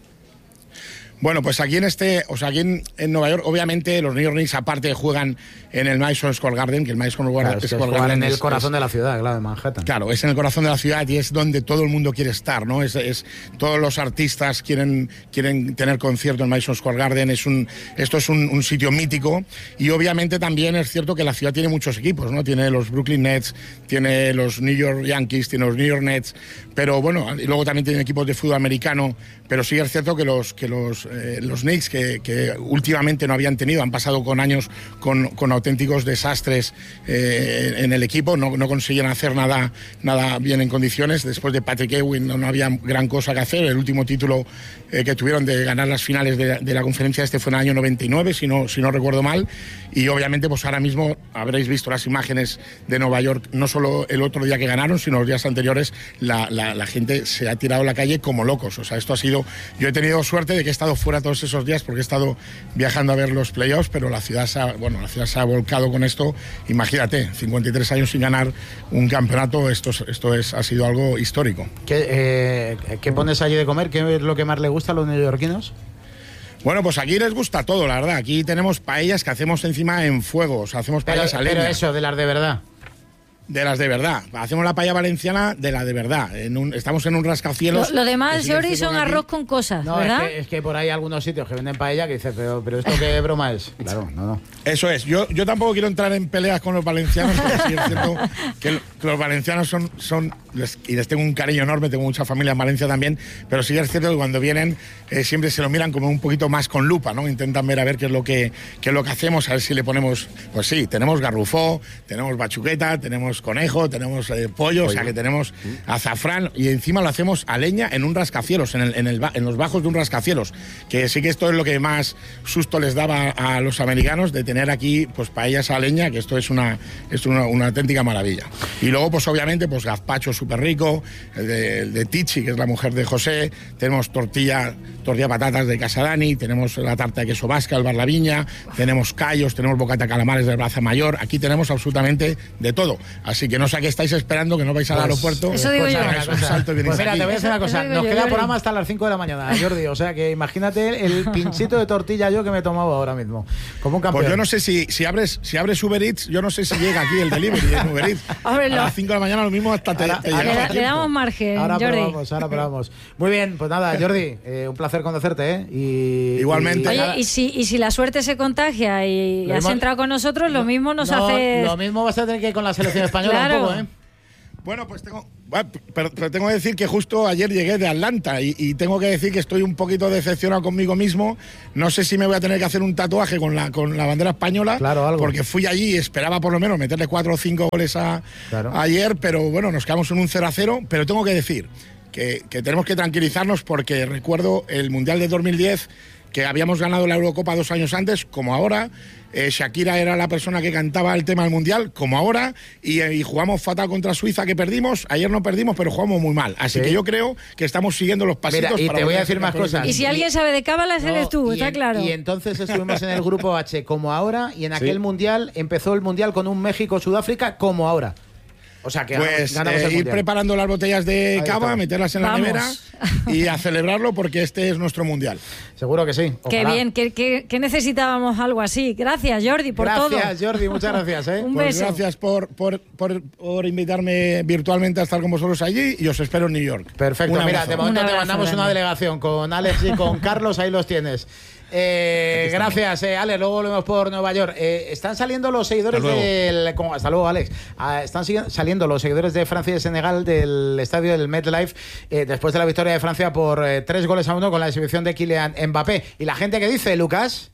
Bueno, pues aquí en este, o sea, aquí en, en Nueva York, obviamente los New York Knicks aparte juegan en el Madison Square Garden, que el Madison Square, claro, es Square que Garden en el es, corazón es, de la ciudad, claro, de Manhattan. Claro, es en el corazón de la ciudad y es donde todo el mundo quiere estar, ¿no? Es, es todos los artistas quieren quieren tener concierto en Madison Square Garden. Es un, esto es un, un sitio mítico y obviamente también es cierto que la ciudad tiene muchos equipos, ¿no? Tiene los Brooklyn Nets, tiene los New York Yankees, tiene los New York Nets, pero bueno, y luego también tiene equipos de fútbol americano. Pero sí es cierto que los que los eh, los Knicks que, que últimamente no habían tenido, han pasado con años con, con auténticos desastres eh, en el equipo, no, no conseguían hacer nada nada bien en condiciones. Después de Patrick Ewing no, no había gran cosa que hacer. El último título eh, que tuvieron de ganar las finales de, de la conferencia este fue en el año noventa y nueve, si no, si no recuerdo mal. Y obviamente pues ahora mismo habréis visto las imágenes de Nueva York, no solo el otro día que ganaron, sino los días anteriores, la, la, la gente se ha tirado a la calle como locos. O sea, esto ha sido... Yo he tenido suerte de que he estado fuera todos esos días porque he estado viajando a ver los playoffs, pero la ciudad se ha, bueno, la ciudad se ha volcado con esto. Imagínate, cincuenta y tres años sin ganar un campeonato, esto, esto es, ha sido algo histórico. ¿Qué, eh, ¿qué pones allí de comer? ¿Qué es lo que más le gusta a los neoyorquinos? Bueno, pues aquí les gusta todo, la verdad. Aquí tenemos paellas que hacemos encima en fuego, o sea, hacemos paellas a leña. Pero eso, de las de verdad. De las de verdad. Hacemos la paella valenciana de la de verdad. En un, estamos en un rascacielos. Lo, lo demás, Jordi, son arroz con cosas, no, ¿verdad? Es que, es que por ahí hay algunos sitios que venden paella que dices, pero, pero ¿esto qué broma es? Claro, no, no. Eso es. Yo, yo tampoco quiero entrar en peleas con los valencianos, pero sí es cierto que, que los valencianos son... son les, y les tengo un cariño enorme, tengo mucha familia en Valencia también, pero sí es cierto que cuando vienen eh, siempre se lo miran como un poquito más con lupa, ¿no? Intentan ver a ver qué es lo que, qué es lo que hacemos, a ver si le ponemos... Pues sí, tenemos garrufó, tenemos bachuqueta, tenemos tenemos conejo, tenemos eh, pollo, o sea que tenemos azafrán y encima lo hacemos a leña en un rascacielos, en, el, en, el, en los bajos de un rascacielos, que sí que esto es lo que más susto les daba a los americanos, de tener aquí pues paellas a leña, que esto es una, es una, una auténtica maravilla. Y luego pues obviamente pues gazpacho súper rico, el de, el de Tichi, que es la mujer de José, tenemos tortilla, tortilla de patatas de Casa Dani, tenemos la tarta de queso vasca, el Bar La Viña, tenemos callos, tenemos bocata de calamares del Plaza Mayor, aquí tenemos absolutamente de todo. Así que no sé a qué estáis esperando, que no vais al pues, aeropuerto. Eso digo pues, yo. Pues, un salto y pues mira, aquí. te voy a decir una cosa, nos queda programa hasta las cinco de la mañana, Jordi, o sea que imagínate el pinchito de tortilla yo que me he tomado ahora mismo, como un campeón. Pues yo no sé si, si abres si abres Uber Eats, yo no sé si llega aquí el delivery en Uber Eats. Ábrelo. A las cinco de la mañana lo mismo hasta te, Ahora- te ahora- llegaba Le, le damos margen, Ahora Jordi. probamos, ahora probamos. Muy bien, pues nada, Jordi, eh, un placer conocerte, ¿eh? Y, Igualmente. y- Oye, y si, y si la suerte se contagia y Lo has mismo- entrado con nosotros, lo mismo nos no, hace... Lo mismo vas a tener que ir con la selección española Claro. un poco, ¿eh? Bueno, pues tengo, bueno, pero, pero tengo que decir que justo ayer llegué de Atlanta y, y tengo que decir que estoy un poquito decepcionado conmigo mismo. No sé si me voy a tener que hacer un tatuaje con la, con la bandera española, Claro, algo. porque fui allí y esperaba por lo menos meterle cuatro o cinco goles a, Claro. ayer, pero bueno, nos quedamos en un cero a cero. Pero tengo que decir que, que tenemos que tranquilizarnos porque recuerdo el Mundial de dos mil diez, que habíamos ganado la Eurocopa dos años antes, como ahora. Eh, Shakira era la persona que cantaba el tema del Mundial, como ahora, y, y jugamos fatal contra Suiza, que perdimos. Ayer no perdimos, pero jugamos muy mal. Así Sí. que yo creo que estamos siguiendo los pasitos. Mira, y para te voy a volver decir ser más campeones del cosas. Y si mundo. alguien sabe de cábalas, No, eres tú, y está en- claro. Y entonces estuvimos en el grupo H como ahora, y en aquel Sí. mundial empezó el mundial con un México-Sudáfrica como ahora. O sea que ganamos, Pues ganamos eh, el ir mundial. preparando las botellas de Ahí cava, estamos. meterlas en la Vamos. nevera y a celebrarlo porque este es nuestro Mundial. Seguro que sí. Qué Ojalá. bien, que, que- que necesitábamos algo así. Gracias, Jordi, por todo. Gracias, Jordi, muchas gracias. ¿eh? Un Pues beso. gracias por, por, por, por invitarme virtualmente a estar con vosotros allí y os espero en New York. Perfecto, Un mira, abrazo. de momento Un te abrazo mandamos grande. una delegación con Alex y con Carlos, ahí los tienes. Eh, gracias, eh, Alex. Luego volvemos por Nueva York. Eh, están saliendo los seguidores Hasta luego. del. como- hasta luego, Alex. Ah, están sigui- saliendo los seguidores de Francia y de Senegal del estadio del MetLife eh, después de la victoria de Francia por eh, tres goles a uno con la exhibición de Kylian Mbappé. ¿Y la gente qué dice, Lucas?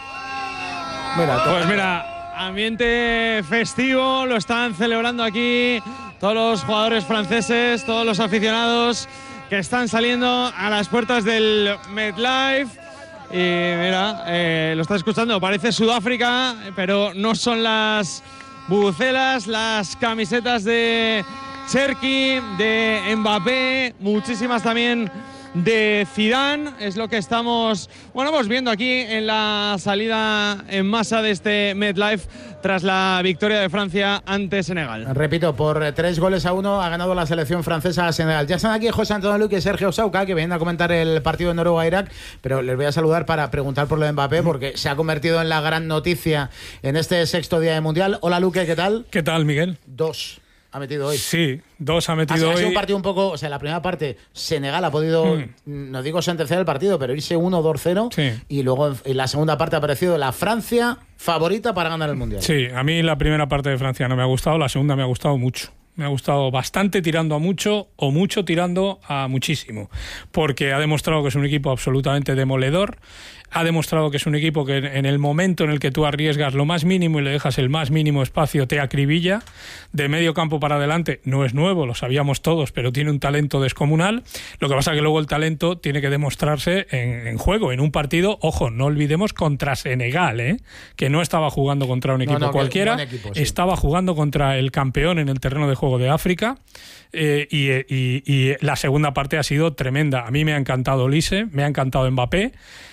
Mira, to- Pues mira, ambiente festivo, lo están celebrando aquí todos los jugadores franceses, todos los aficionados que están saliendo a las puertas del MetLife. Y mira, eh, lo está escuchando, parece Sudáfrica, pero no son las bubucelas, las camisetas de Cherki, de Mbappé, muchísimas también de Zidane, es lo que estamos, bueno, pues viendo aquí en la salida en masa de este MetLife tras la victoria de Francia ante Senegal. Repito, por eh, tres goles a uno ha ganado la selección francesa a Senegal. Ya están aquí José Antonio Luque y Sergio Sauca, que vienen a comentar el partido de Noruega-Irak, pero les voy a saludar para preguntar por lo de Mbappé, porque se ha convertido en la gran noticia en este sexto día de Mundial. Hola, Luque, ¿qué tal? ¿Qué tal, Miguel? Dos ha metido hoy. Sí, dos ha Ha, metido ha sido hoy. un partido un poco, o sea, la primera parte, Senegal ha podido, Mm. no digo sentenciar el partido, pero irse uno dos cero, Sí. y luego en, en la segunda parte ha aparecido la Francia favorita para ganar el Mundial. Sí, a mí la primera parte de Francia no me ha gustado, la segunda me ha gustado mucho. Me ha gustado bastante tirando a mucho o mucho tirando a muchísimo, porque ha demostrado que es un equipo absolutamente demoledor, ha demostrado que es un equipo que en el momento en el que tú arriesgas lo más mínimo y le dejas el más mínimo espacio te acribilla, de medio campo para adelante no es nuevo, lo sabíamos todos, pero tiene un talento descomunal, lo que pasa que luego el talento tiene que demostrarse en, en juego, en un partido, ojo, no olvidemos contra Senegal, ¿eh? Que no estaba jugando contra un No, equipo no, que cualquiera, buen equipo, sí. estaba jugando contra el campeón en el terreno de juego de África, eh, y, y- y la segunda parte ha sido tremenda. A mí me ha encantado Olise, me ha encantado Mbappé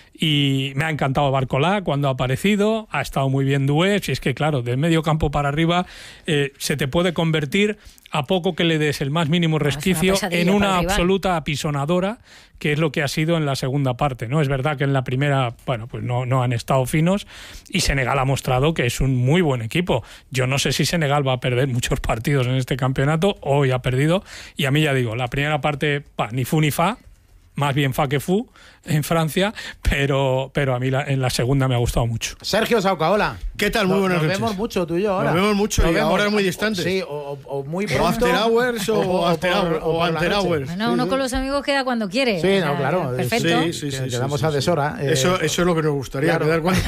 y me ha encantado Barcolá cuando ha aparecido, ha estado muy bien Doué, si es que claro, del medio campo para arriba eh, se te puede convertir a poco que le des el más mínimo resquicio es una pesadilla en para una el rival. absoluta apisonadora, que es lo que ha sido en la segunda parte, ¿no? Es verdad que en la primera, bueno, pues no, no han estado finos y Senegal ha mostrado que es un muy buen equipo. Yo no sé si Senegal va a perder muchos partidos en este campeonato, hoy ha perdido y a mí ya digo, la primera parte, pa, ni fu ni fa, más bien fa que fu en Francia, pero, pero a mí la, en la segunda me ha gustado mucho. Sergio Saucaola. ¿Qué tal? Muy buenas nos noches. Nos vemos mucho tú y yo ahora. Nos vemos mucho nos y vemos, ahora es muy distante. Sí, o, o muy pronto. O after hours o, o, after por, hour, o, o after hours. Bueno, uno con los amigos queda cuando quiere. Sí, no, claro. Perfecto. Sí, sí, sí, sí, quedamos sí, a sí, deshora. Sí. Eh, eso, eso es lo que nos gustaría, claro. quedar cuando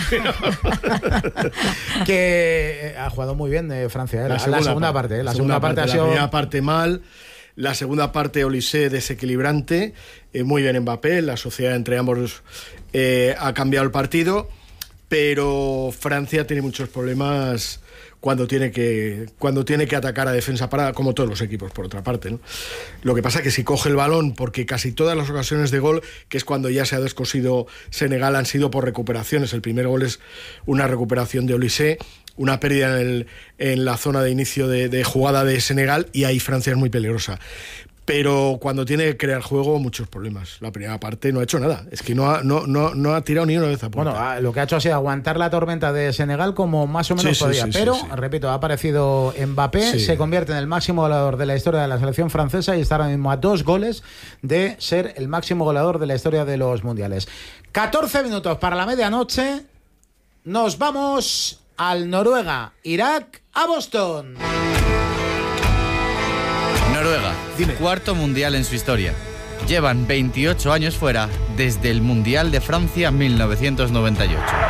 Que ha jugado muy bien de Francia, ¿eh? la, la segunda, la segunda parte. parte ¿eh? La, la segunda, segunda parte, parte ha sido... La primera parte mal. La segunda parte, Olise desequilibrante, eh, muy bien Mbappé, la sociedad entre ambos eh, ha cambiado el partido, pero Francia tiene muchos problemas cuando tiene que cuando tiene que atacar a defensa parada, como todos los equipos por otra parte, ¿no? Lo que pasa es que si coge el balón, porque casi todas las ocasiones de gol, que es cuando ya se ha descosido Senegal, han sido por recuperaciones. El primer gol es una recuperación de Olise, una pérdida en, el, en la zona de inicio de, de jugada de Senegal, y ahí Francia es muy peligrosa. Pero cuando tiene que crear juego, muchos problemas. La primera parte no ha hecho nada. Es que no ha, no, no, no ha tirado ni una vez a puerta. Bueno, lo que ha hecho ha sido aguantar la tormenta de Senegal como más o menos sí, podía. Sí, sí, pero, sí, sí. repito, ha aparecido Mbappé, sí. se convierte en el máximo goleador de la historia de la selección francesa y está ahora mismo a dos goles de ser el máximo goleador de la historia de los mundiales. catorce minutos para la medianoche. Nos vamos al Noruega-Irak a Boston. Noruega, Dime. cuarto mundial en su historia. Llevan veintiocho años fuera desde el Mundial de Francia mil novecientos noventa y ocho.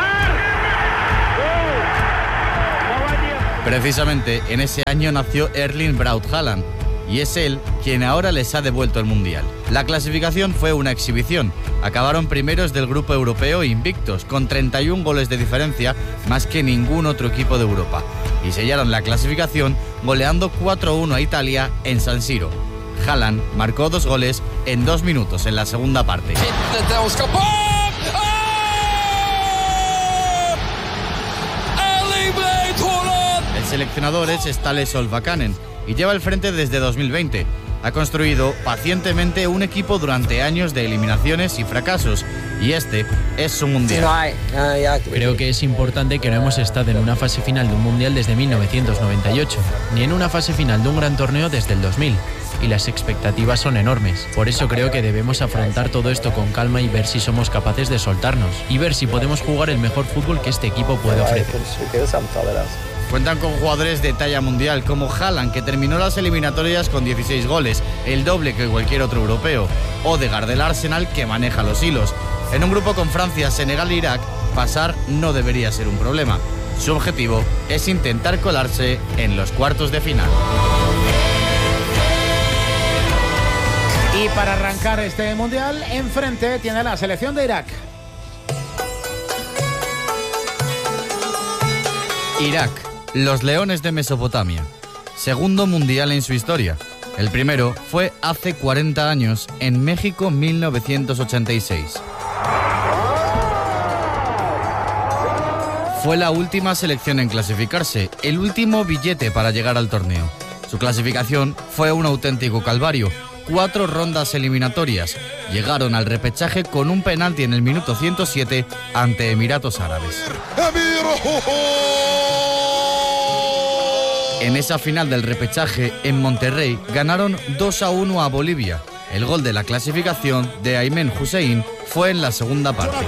Precisamente en ese año nació Erling Braut Haaland y es él quien ahora les ha devuelto el Mundial. La clasificación fue una exhibición. Acabaron primeros del grupo europeo invictos, con treinta y un goles de diferencia, más que ningún otro equipo de Europa. Y sellaron la clasificación goleando cuatro a uno a Italia en San Siro. Haaland marcó dos goles en dos minutos en la segunda parte. El seleccionador es Ståle Solbakken y lleva el frente desde dos mil veinte. Ha construido pacientemente un equipo durante años de eliminaciones y fracasos, y este es su mundial. Creo que es importante que no hemos estado en una fase final de un mundial desde mil novecientos noventa y ocho, ni en una fase final de un gran torneo desde el dos mil, y las expectativas son enormes. Por eso creo que debemos afrontar todo esto con calma y ver si somos capaces de soltarnos, y ver si podemos jugar el mejor fútbol que este equipo puede ofrecer. Cuentan con jugadores de talla mundial como Haaland, que terminó las eliminatorias con dieciséis goles, el doble que cualquier otro europeo. Odegaard del Arsenal, que maneja los hilos. En un grupo con Francia, Senegal e Irak, pasar no debería ser un problema. Su objetivo es intentar colarse en los cuartos de final. Y para arrancar este mundial, enfrente tiene la selección de Irak. Irak. Los Leones de Mesopotamia. Segundo mundial en su historia. El primero fue hace cuarenta años, en México mil novecientos ochenta y seis. Fue la última selección en clasificarse, el último billete para llegar al torneo. Su clasificación fue un auténtico calvario. Cuatro rondas eliminatorias. Llegaron al repechaje con un penalti en el minuto ciento siete ante Emiratos Árabes. En esa final del repechaje, en Monterrey, ganaron dos a uno a Bolivia. El gol de la clasificación de Aymen Hussein fue en la segunda parte.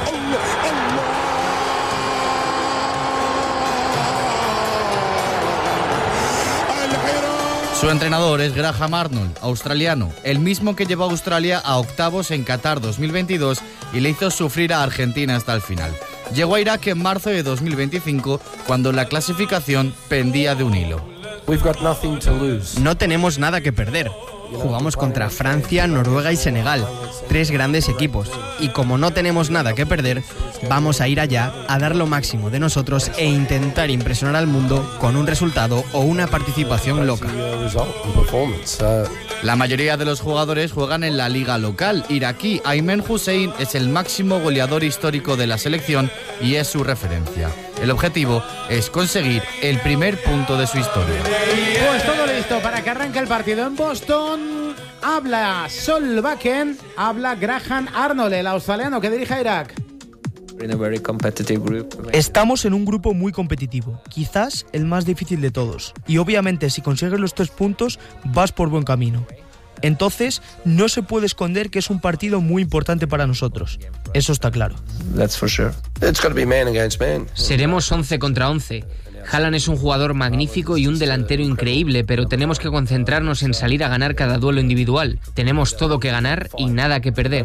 Su entrenador es Graham Arnold, australiano, el mismo que llevó a Australia a octavos en Qatar dos mil veintidós y le hizo sufrir a Argentina hasta el final. Llegó a Irak en marzo de dos mil veinticinco, cuando la clasificación pendía de un hilo. No tenemos nada que perder. Jugamos contra Francia, Noruega y Senegal, tres grandes equipos. Y como no tenemos nada que perder, vamos a ir allá a dar lo máximo de nosotros e intentar impresionar al mundo con un resultado o una participación loca. La mayoría de los jugadores juegan en la liga local iraquí. Aymen Hussein es el máximo goleador histórico de la selección y es su referencia. El objetivo es conseguir el primer punto de su historia. Pues todo listo para que arranque el partido en Boston. Habla Solbakken, habla Graham Arnold, el australiano que dirige a Irak. Estamos en un grupo muy competitivo, quizás el más difícil de todos. Y obviamente si consigues los tres puntos, vas por buen camino. Entonces, no se puede esconder que es un partido muy importante para nosotros. Eso está claro. That's for sure. It's going to be man against man. Seremos once contra once. Haaland es un jugador magnífico y un delantero increíble, pero tenemos que concentrarnos en salir a ganar cada duelo individual. Tenemos todo que ganar y nada que perder.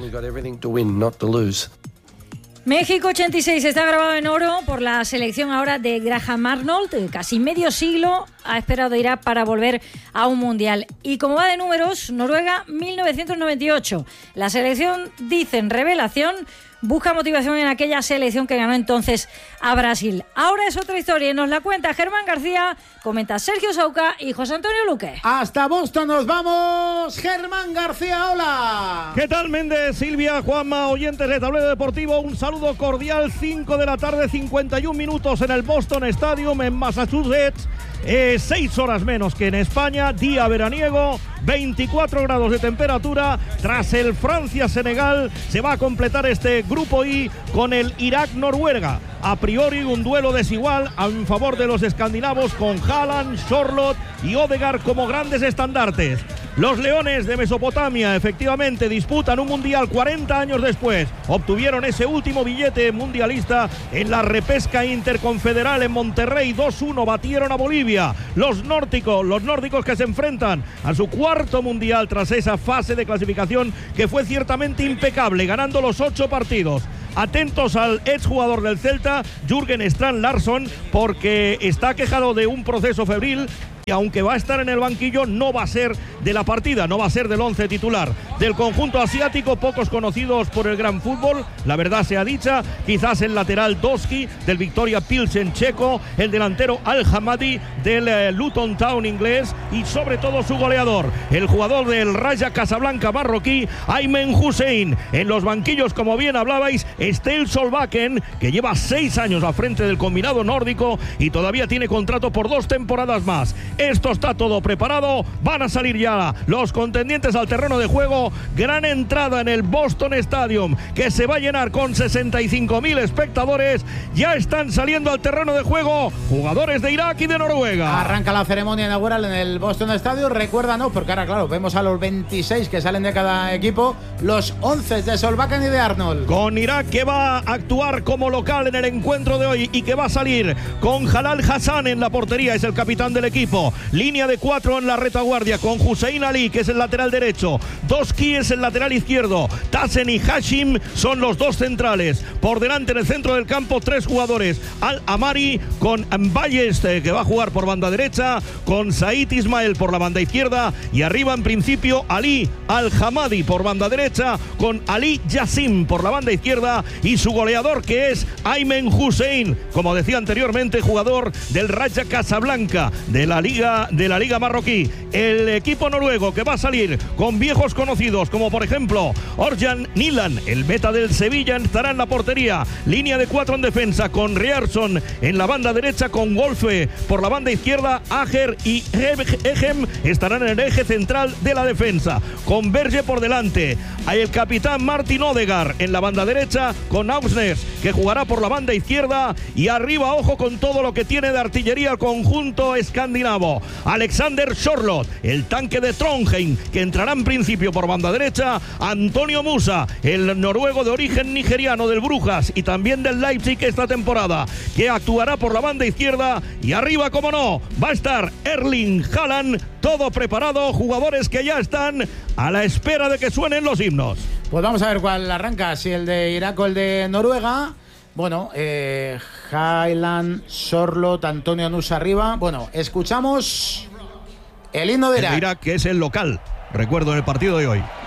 México ochenta y seis está grabado en oro por la selección ahora de Graham Arnold. Casi medio siglo ha esperado Irak para volver a un mundial. Y como va de números, Noruega mil novecientos noventa y ocho. La selección, dicen, revelación, busca motivación en aquella selección que ganó entonces a Brasil. Ahora es otra historia y nos la cuenta Germán García, comenta Sergio Sauca y José Antonio Luque. Hasta Boston nos vamos, Germán García, hola. ¿Qué tal, Méndez, Silvia, Juanma, oyentes de Tablero Deportivo? Un saludo cordial, cinco de la tarde, cincuenta y un minutos en el Boston Stadium en Massachusetts. Eh, seis horas menos que en España, día veraniego, veinticuatro grados de temperatura. Tras el Francia-Senegal se va a completar este grupo I con el Irak-Noruega. A priori un duelo desigual en favor de los escandinavos, con Haaland, Charlotte y Odegaard como grandes estandartes. Los Leones de Mesopotamia efectivamente disputan un mundial cuarenta años después. Obtuvieron ese último billete mundialista en la repesca interconfederal en Monterrey. dos uno batieron a Bolivia. Los nórdicos, los nórdicos que se enfrentan a su cuarto mundial tras esa fase de clasificación que fue ciertamente impecable, ganando los ocho partidos. Atentos al exjugador del Celta, Jürgen Strand Larsson, porque está quejado de un proceso febril. Y aunque va a estar en el banquillo, no va a ser de la partida, no va a ser del once titular. Del conjunto asiático, pocos conocidos por el gran fútbol, la verdad sea dicha, quizás el lateral Doski del Victoria Pilsen checo, el delantero Al-Hamadi del eh, Luton Town inglés y sobre todo su goleador, el jugador del Raja Casablanca marroquí, Aymen Hussein. En los banquillos, como bien hablabais, Ståle Solbakken, que lleva seis años al frente del combinado nórdico y todavía tiene contrato por dos temporadas más. Esto está todo preparado, van a salir ya los contendientes al terreno de juego. Gran entrada en el Boston Stadium, que se va a llenar con sesenta y cinco mil espectadores. Ya están saliendo al terreno de juego jugadores de Irak y de Noruega. Arranca la ceremonia inaugural en el Boston Stadium. Recuérdanos, porque ahora claro, vemos a los veintiséis que salen de cada equipo, los once de Solbakken y de Arnold. Con Irak, que va a actuar como local en el encuentro de hoy y que va a salir con Jalal Hassan en la portería, es el capitán del equipo. Línea de cuatro en la retaguardia con Hussein Ali, que es el lateral derecho. Doski es el lateral izquierdo. Tassen y Hashim son los dos centrales. Por delante en el centro del campo, tres jugadores. Al-Amari con Mbayes, que va a jugar por banda derecha, con Said Ismael por la banda izquierda. Y arriba, en principio, Ali Al-Hamadi por banda derecha, con Ali Yassim por la banda izquierda. Y su goleador, que es Aymen Hussein, como decía anteriormente, jugador del Raja Casablanca de la Liga de la Liga Marroquí. El equipo noruego, que va a salir con viejos conocidos como por ejemplo Orjan Nilan, el meta del Sevilla, estará en la portería. Línea de cuatro en defensa con Riarsson en la banda derecha, con Wolfe por la banda izquierda. Ager y Egem estarán en el eje central de la defensa, con Berge por delante. Hay el capitán Martin Odegaard en la banda derecha, con Ausnes, que jugará por la banda izquierda. Y arriba, ojo con todo lo que tiene de artillería el conjunto escandinavo. Alexander Charlotte, el tanque de Trondheim, que entrará en principio por banda derecha. Antonio Musa, el noruego de origen nigeriano del Brujas y también del Leipzig esta temporada, que actuará por la banda izquierda. Y arriba, como no, va a estar Erling Haaland. Todo preparado, jugadores que ya están a la espera de que suenen los himnos. Pues vamos a ver cuál arranca, si el de Irak o el de Noruega. Bueno, eh, Haaland, Charlotte, Antonio Nusa arriba. Bueno, escuchamos el himno de Irak. El de Irak, que es el local, recuerdo, en el partido de hoy.